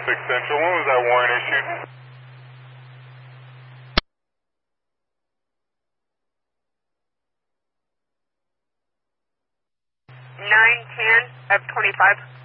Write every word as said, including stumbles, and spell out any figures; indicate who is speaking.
Speaker 1: six Central, when was that warrant issued?
Speaker 2: nine ten of twenty-five.